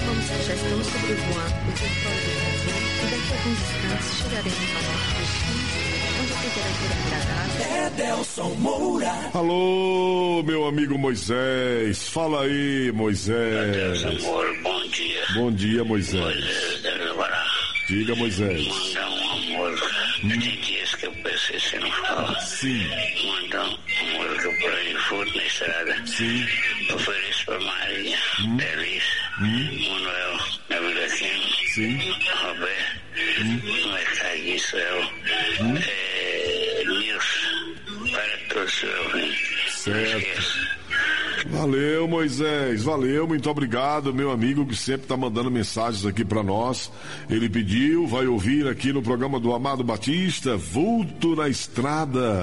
Já estamos sobrevoando o território do Brasil e daqui a alguns instantes chegaremos ao nosso destino, onde a temperatura ficará... Edelson Moura. Alô, meu amigo Moisés. Fala aí, Moisés. Edelson Moura, bom dia. Bom dia, Moisés. Moisés deve levar. Diga, Moisés. Mandar uma música. Tem dias que eu pensei se não fala. Sim. Mandar uma música por aí, furo na estrada. Sim. Ofereço pra Maria, Feliz, Manuel, Navigaquino, Sim. Roberto, Mercado Israel, Nilson, para todos os ouvintes. Certo. Valeu, Moisés, valeu, muito obrigado, meu amigo que sempre tá mandando mensagens aqui pra nós. Ele pediu, vai ouvir aqui no programa do Amado Batista, Vulto na Estrada.